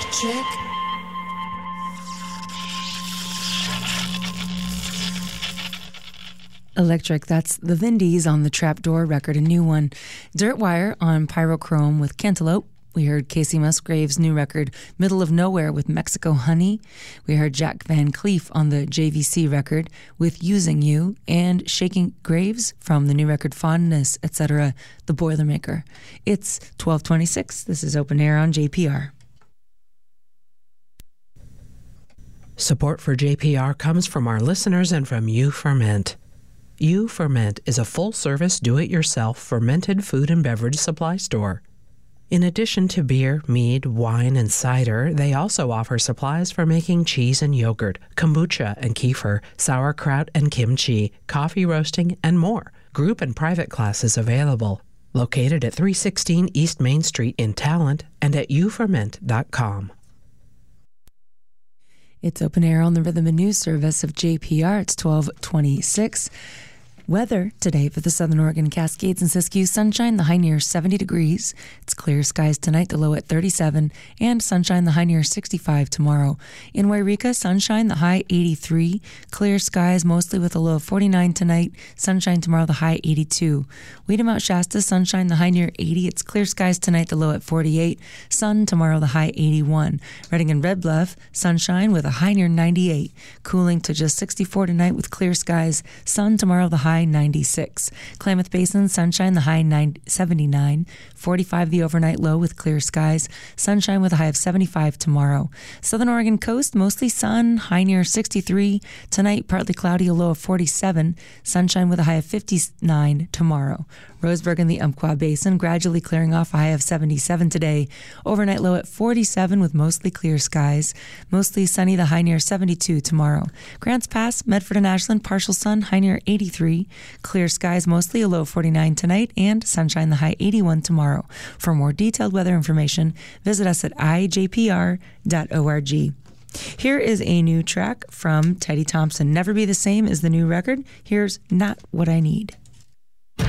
Electric. Electric, that's the Vindies on the Trapdoor record, a new one. Dirtwire on Pyrochrome with Cantaloupe. We heard Casey Musgrave's new record, Middle of Nowhere with Mexico Honey. We heard Jack Van Cleef on the JVC record with Using You, and Shaking Graves from the new record Fondness, etc., The Boilermaker. It's 12:26. This is Open Air on JPR. Support for JPR comes from our listeners and from You Ferment. You Ferment is a full-service, do-it-yourself fermented food and beverage supply store. In addition to beer, mead, wine, and cider, they also offer supplies for making cheese and yogurt, kombucha and kefir, sauerkraut and kimchi, coffee roasting, and more. Group and private classes available. Located at 316 East Main Street in Talent and at youferment.com. It's Open Air on the Rhythm and News Service of JPR. It's 12:26. Weather today for the Southern Oregon Cascades and Siskiyou. Sunshine, the high near 70 degrees. It's clear skies tonight, the low at 37. And sunshine, the high near 65 tomorrow. In Wairika, sunshine, the high 83. Clear skies, mostly with a low of 49 tonight. Sunshine tomorrow, the high 82. Weeda Mount Shasta, sunshine, the high near 80. It's clear skies tonight, the low at 48. Sun tomorrow, the high 81. Redding and Red Bluff, sunshine with a high near 98. Cooling to just 64 tonight with clear skies. Sun tomorrow, the high 96. Klamath Basin, sunshine, the high 79. 45 the overnight low with clear skies. Sunshine with a high of 75 tomorrow. Southern Oregon coast, mostly sun, high near 63. Tonight, partly cloudy, a low of 47. Sunshine with a high of 59 tomorrow. Roseburg and the Umpqua Basin, gradually clearing off, a high of 77 today. Overnight low at 47 with mostly clear skies. Mostly sunny, the high near 72 tomorrow. Grants Pass, Medford and Ashland, partial sun, high near 83. Clear skies, mostly a low of 49 tonight, and sunshine, the high 81 tomorrow. For more detailed weather information, visit us at ijpr.org. Here is a new track from Teddy Thompson. Never Be the Same is the new record. Here's Not What I Need.